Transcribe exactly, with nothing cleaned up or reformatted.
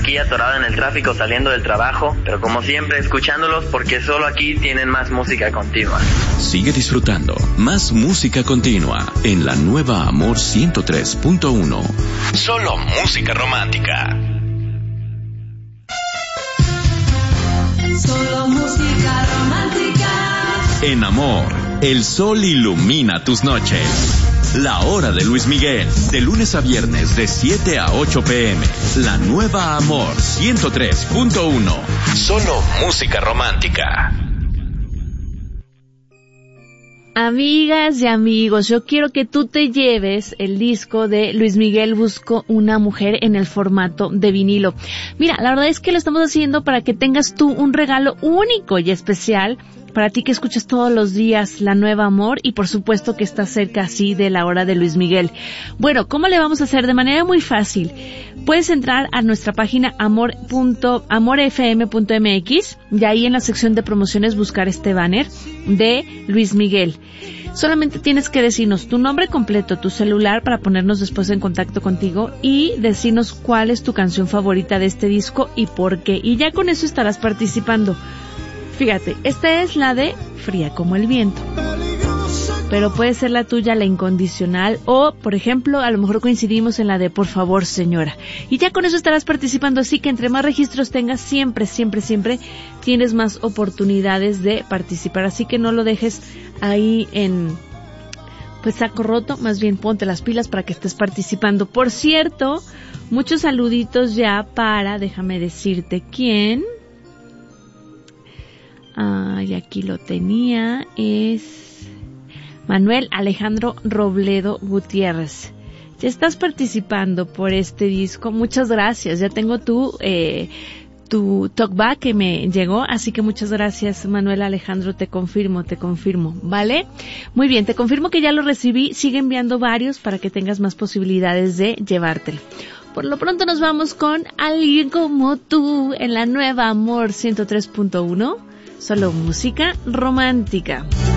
aquí atorado en el tráfico saliendo del trabajo, pero como siempre escuchándolos porque solo aquí tienen más música continua. Sigue disfrutando más música continua en la nueva Amor ciento tres punto uno. Solo música romántica. Solo música romántica. En Amor, el sol ilumina tus noches. La hora de Luis Miguel, de lunes a viernes de siete a ocho pm. La nueva Amor ciento tres punto uno. Solo música romántica. Amigas y amigos, yo quiero que tú te lleves el disco de Luis Miguel Busco una mujer en el formato de vinilo. Mira, la verdad es que lo estamos haciendo para que tengas tú un regalo único y especial para ti que escuchas todos los días La Nueva Amor y por supuesto que estás cerca así de la hora de Luis Miguel. Bueno, ¿cómo le vamos a hacer? De manera muy fácil. Puedes entrar a nuestra página amor punto amor f m punto m x y ahí en la sección de promociones buscar este banner de Luis Miguel. Solamente tienes que decirnos tu nombre completo, tu celular para ponernos después en contacto contigo y decirnos cuál es tu canción favorita de este disco y por qué. Y ya con eso estarás participando. Fíjate, esta es la de Fría como el viento, pero puede ser la tuya, la incondicional, o, por ejemplo, a lo mejor coincidimos en la de Por favor, señora. Y ya con eso estarás participando, así que entre más registros tengas, siempre, siempre, siempre tienes más oportunidades de participar. Así que no lo dejes ahí en, pues, saco roto, más bien ponte las pilas para que estés participando. Por cierto, muchos saluditos ya para, déjame decirte quién. Ah, y aquí lo tenía, es Manuel Alejandro Robledo Gutiérrez. Ya estás participando por este disco, muchas gracias, ya tengo tu, eh, tu talkback que me llegó, así que muchas gracias Manuel Alejandro, te confirmo, te confirmo, ¿vale? Muy bien, te confirmo que ya lo recibí, sigue enviando varios para que tengas más posibilidades de llevártelo. Por lo pronto nos vamos con Alguien como tú en la nueva Amor ciento tres punto uno. Solo música romántica.